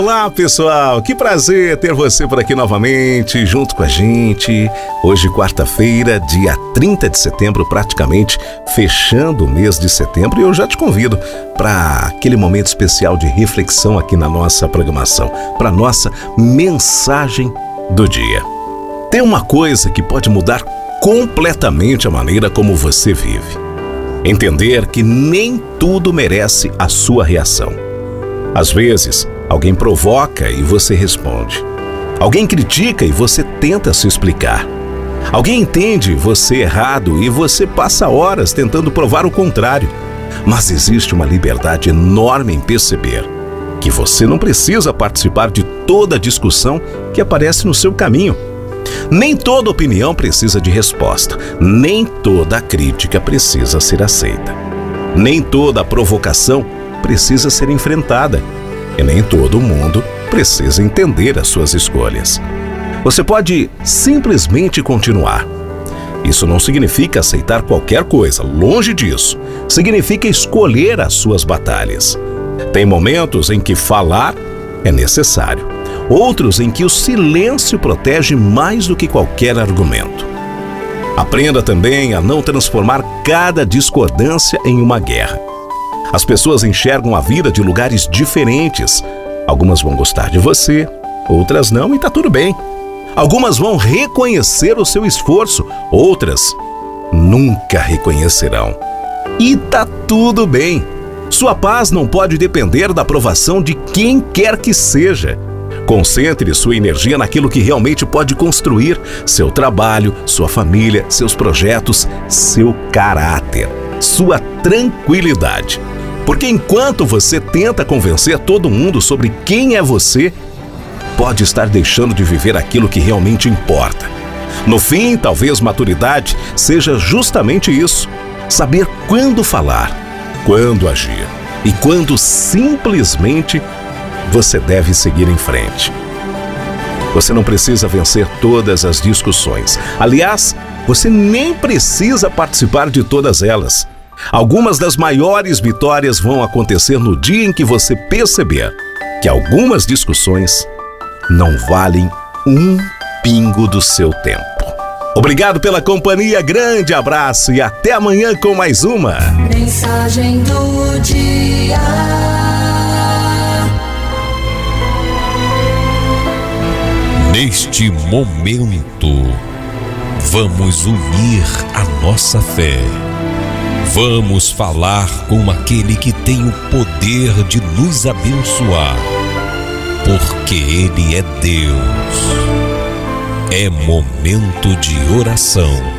Olá, pessoal! Que prazer ter você por aqui novamente, junto com a gente. Hoje, quarta-feira, dia 30 de setembro, praticamente fechando o mês de setembro. E eu já te convido para aquele momento especial de reflexão aqui na nossa programação, para nossa mensagem do dia. Tem uma coisa que pode mudar completamente a maneira como você vive. Entender que nem tudo merece a sua reação. Às vezes, alguém provoca e você responde. Alguém critica e você tenta se explicar. Alguém entende você errado e você passa horas tentando provar o contrário. Mas existe uma liberdade enorme em perceber que você não precisa participar de toda a discussão que aparece no seu caminho. Nem toda opinião precisa de resposta, nem toda crítica precisa ser aceita. Nem toda provocação precisa ser enfrentada, e nem todo mundo precisa entender as suas escolhas. Você pode simplesmente continuar. Isso não significa aceitar qualquer coisa, longe disso. Significa escolher as suas batalhas. Tem momentos em que falar é necessário, outros em que o silêncio protege mais do que qualquer argumento. Aprenda também a não transformar cada discordância em uma guerra. As pessoas enxergam a vida de lugares diferentes. Algumas vão gostar de você, outras não, e tá tudo bem. Algumas vão reconhecer o seu esforço, outras nunca reconhecerão. E tá tudo bem. Sua paz não pode depender da aprovação de quem quer que seja. Concentre sua energia naquilo que realmente pode construir seu trabalho, sua família, seus projetos, seu caráter, sua tranquilidade. Porque enquanto você tenta convencer todo mundo sobre quem é você, pode estar deixando de viver aquilo que realmente importa. No fim, talvez maturidade seja justamente isso: saber quando falar, quando agir e quando simplesmente você deve seguir em frente. Você não precisa vencer todas as discussões. Aliás, você nem precisa participar de todas elas. Algumas das maiores vitórias vão acontecer no dia em que você perceber que algumas discussões não valem um pingo do seu tempo. Obrigado pela companhia, grande abraço e até amanhã com mais uma Mensagem do Dia. Neste momento, vamos unir a nossa fé. Vamos falar com aquele que tem o poder de nos abençoar, porque Ele é Deus. É momento de oração.